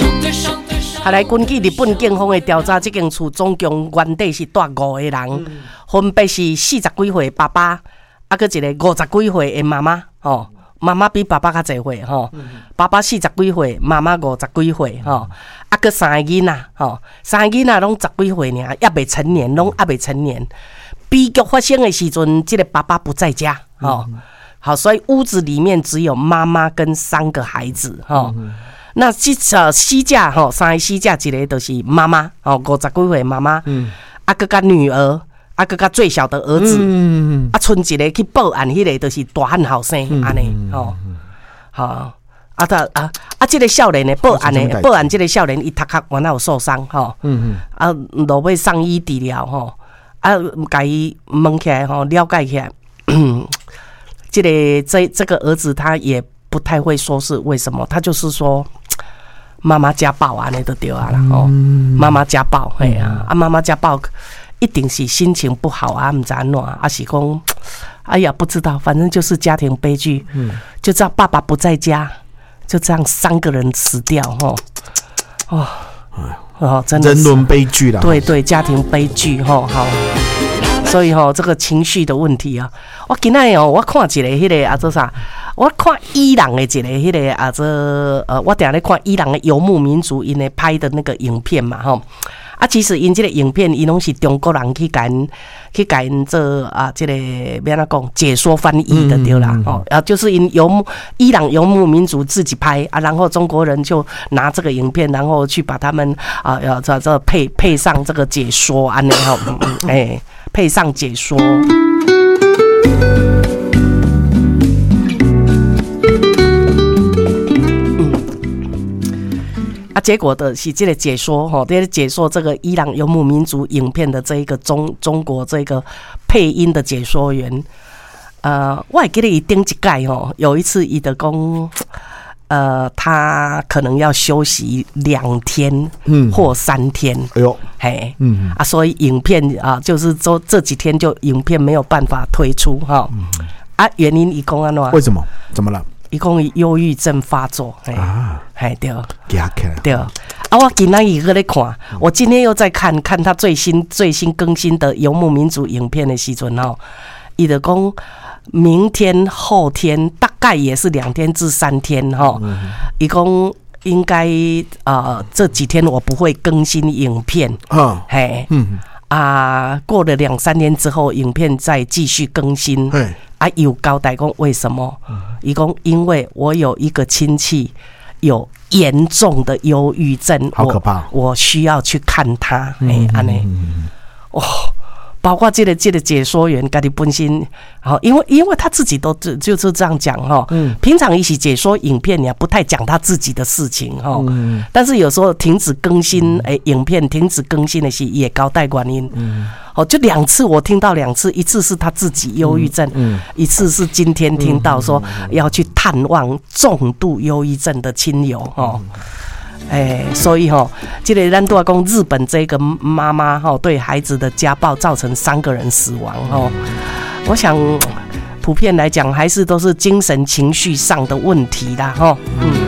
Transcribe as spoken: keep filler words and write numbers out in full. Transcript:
后来根据日本警方的调查，这间厝总共原底是住五个人，嗯、分别是四十几岁爸爸，啊，搁一个五十几岁的妈妈，吼，妈妈比爸爸较侪岁，吼，嗯、爸爸四十几岁，妈妈五十几岁，吼，啊，搁三个囡仔，吼，三个囡仔拢十几岁尔，还未成年，拢还未成年。悲剧发生的时阵，这个爸爸不在家，吼、嗯，好，所以屋子里面只有妈妈跟三个孩子，吼。嗯那这呃死者吼，三个死者一个就是妈妈哦，五十几岁妈妈，嗯，啊个甲女儿，啊个甲最小的儿子，嗯，啊剩一个去报案，迄个就是大汉后生安尼吼，好啊他啊啊这个少年呢报案呢报案，这个少年伊头壳原来有受伤吼，嗯嗯，啊落尾送医治疗吼，啊甲伊问起来吼，了解起来，这个这这个儿子他也不太会说是为什么，他就是说。妈妈家暴啊，那就对啊啦，哦，妈妈家暴，嘿啊，啊妈妈家暴一定是心情不好啊，唔知安怎，啊是讲，哎呀不知道，反正就是家庭悲剧，嗯，就这样爸爸不在家，就这样三个人死掉，吼，哦，哦，真的人伦悲剧啦， 对对，家庭悲剧，吼，好。所以吼、喔，这个情绪的问题啊，我今仔哦，我看一个迄个啊做啥？我看伊朗的一个迄个啊做呃，我定咧看伊朗的游牧民族因咧拍的那个影片嘛吼。啊，其实因这个影片，伊拢是中国人去甲因去甲因做啊，这个要怎讲解说翻译的对啦，哦、嗯，啊，就是因游牧伊朗游牧民族自己拍啊，然后中国人就拿这个影片，然后去把他们啊，要这这配配上这个解说安尼吼，哎、欸，配上解说。啊，结果的是这个解说哈，这个解说这个伊朗游牧民族影片的这一个中中国这个配音的解说员，呃，我还记得伊顶一届哦，有一次伊的讲，呃，他可能要休息两天或三天，哎呦，嘿，嗯啊，所以影片啊，就是说这几天就影片没有办法推出哈，啊，原因伊讲安怎？ 为什么？怎么了？ 伊讲伊忧郁症发作，嘿， 啊， 嘿对， 对啊，我今仔日搁咧看，我今天又在看看他最新最新更新的游牧民族影片的时阵吼，伊就讲明天后天大概也是两天至三天吼，伊讲应该呃这几天我不会更新影片，啊，嘿，嗯啊，过了两三天之后，影片再继续更新。啊，有交代讲为什么？伊讲因为我有一个亲戚有严重的忧郁症， 好可怕！ 我, 我需要去看他，哎，安尼，哦。包括这个这个解说员，家己本身，好，因为因为他自己都就是这样讲哈，嗯，平常一起解说影片，也不太讲他自己的事情哈，嗯，但是有时候停止更新，哎、欸，影片停止更新的是也交代原因，嗯，哦，就两次我听到两次，一次是他自己忧郁症，嗯，一次是今天听到说要去探望重度忧郁症的亲友哈。哎，所以吼，这个咱都要讲日本这个妈妈吼对孩子的家暴造成三个人死亡吼，我想普遍来讲还是都是精神情绪上的问题啦吼，嗯。